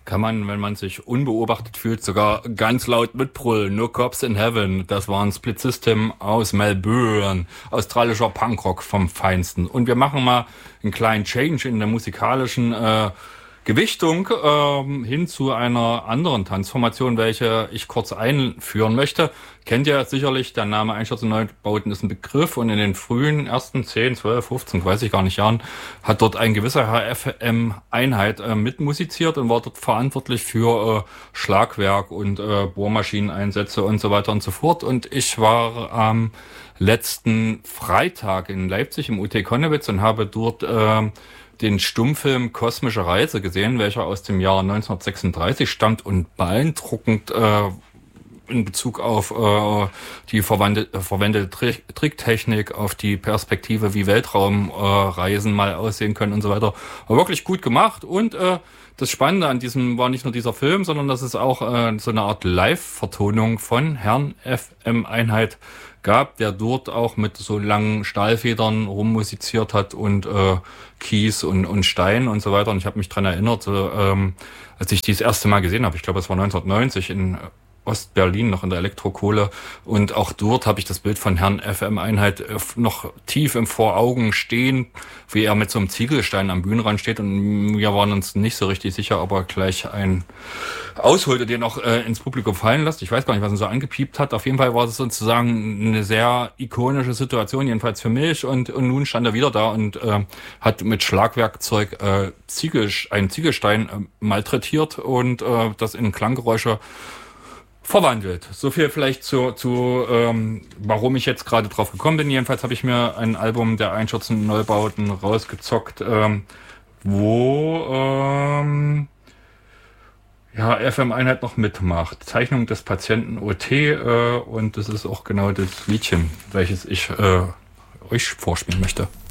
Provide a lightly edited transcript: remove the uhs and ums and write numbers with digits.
kann man, wenn man sich unbeobachtet fühlt, sogar ganz laut mitbrüllen. No Cops in Heaven. Das war ein Split System aus Melbourne. Australischer Punkrock vom Feinsten. Und wir machen mal einen kleinen Change in der musikalischen Gewichtung hin zu einer anderen Tanzformation, welche ich kurz einführen möchte. Kennt ihr sicherlich, der Name Einstürzende Neubauten ist ein Begriff, und in den frühen ersten 10, 12, 15, weiß ich gar nicht, Jahren hat dort ein gewisser HFM-Einheit mitmusiziert und war dort verantwortlich für Schlagwerk und Bohrmaschineneinsätze und so weiter und so fort. Und ich war am letzten Freitag in Leipzig im UT Konnewitz und habe dort den Stummfilm Kosmische Reise gesehen, welcher aus dem Jahr 1936 stammt und beeindruckend in Bezug auf die verwendete Tricktechnik, auf die Perspektive, wie Weltraumreisen mal aussehen können und so weiter. War wirklich gut gemacht, und das Spannende an diesem war nicht nur dieser Film, sondern dass es auch so eine Art Live-Vertonung von Herrn FM-Einheit gab, der dort auch mit so langen Stahlfedern rummusiziert hat und Kies und Stein und so weiter. Und ich habe mich dran erinnert, als ich die das erste Mal gesehen habe, ich glaube, es war 1990 in Ostberlin, noch in der Elektrokohle, und auch dort habe ich das Bild von Herrn FM-Einheit noch tief im Voraugen stehen, wie er mit so einem Ziegelstein am Bühnenrand steht, und wir waren uns nicht so richtig sicher, ob er gleich einen ausholte, den auch ins Publikum fallen lässt. Ich weiß gar nicht, was ihn so angepiept hat. Auf jeden Fall war es sozusagen eine sehr ikonische Situation, jedenfalls für mich, und nun stand er wieder da und hat mit Schlagwerkzeug einen Ziegelstein malträtiert und das in Klanggeräusche verwandelt. So viel vielleicht zu warum ich jetzt gerade drauf gekommen bin. Jedenfalls habe ich mir ein Album der Einstürzenden Neubauten rausgezockt, wo FM-Einheit noch mitmacht. Zeichnung des Patienten OT, und das ist auch genau das Liedchen, welches ich euch vorspielen möchte.